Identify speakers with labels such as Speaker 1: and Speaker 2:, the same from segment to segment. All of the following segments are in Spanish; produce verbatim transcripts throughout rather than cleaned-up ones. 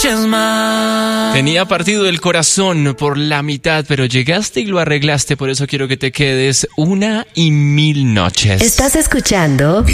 Speaker 1: noches más.
Speaker 2: Tenía partido el corazón por la mitad, pero llegaste y lo arreglaste, por eso quiero que te quedes una y mil noches.
Speaker 3: Estás escuchando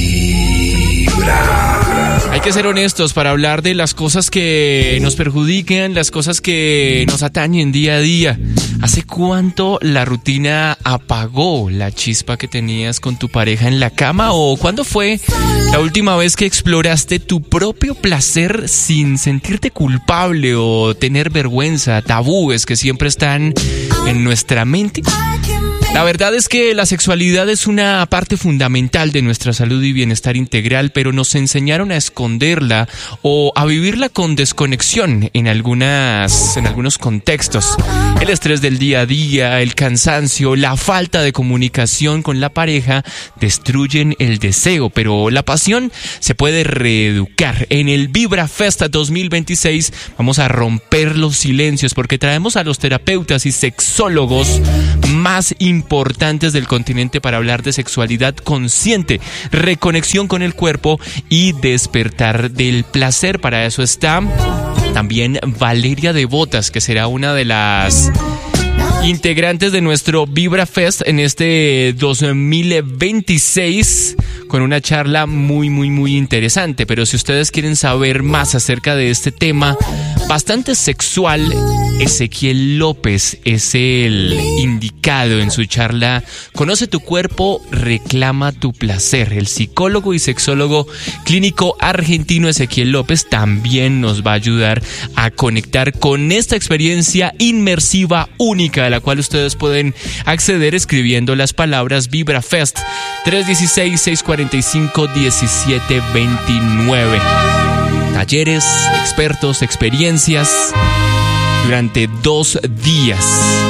Speaker 2: Vibra. Hay que ser honestos para hablar de las cosas que nos perjudican, las cosas que nos atañen día a día. ¿Hace cuánto la rutina apagó la chispa que tenías con tu pareja en la cama? ¿O cuándo fue la última vez que exploraste tu propio placer sin sentirte culpable o tener vergüenza, tabúes que siempre están en nuestra mente? La verdad es que la sexualidad es una parte fundamental de nuestra salud y bienestar integral, pero nos enseñaron a esconderla o a vivirla con desconexión en algunas, en algunos contextos. El estrés del día a día, el cansancio, la falta de comunicación con la pareja destruyen el deseo, pero la pasión se puede reeducar. En el Vibra Fest dos mil veintiséis vamos a romper los silencios porque traemos a los terapeutas y sexólogos más importantes importantes del continente para hablar de sexualidad consciente, reconexión con el cuerpo y despertar del placer. Para eso está también Valeria de Botas, que será una de las integrantes de nuestro Vibra Fest en este dos mil veintiséis, con una charla muy muy muy interesante. Pero si ustedes quieren saber más acerca de este tema bastante sexual, Ezequiel López es el indicado en su charla Conoce tu cuerpo, reclama tu placer. El psicólogo y sexólogo clínico argentino Ezequiel López también nos va a ayudar a conectar con esta experiencia inmersiva única, a la cual ustedes pueden acceder escribiendo las palabras Vibra Fest tres uno seis, seis cuatro cinco, uno siete dos nueve. Talleres, expertos, experiencias durante dos días.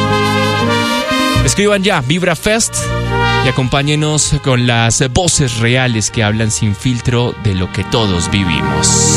Speaker 2: Escriban ya Vibra Fest y acompáñenos con las voces reales que hablan sin filtro de lo que todos vivimos.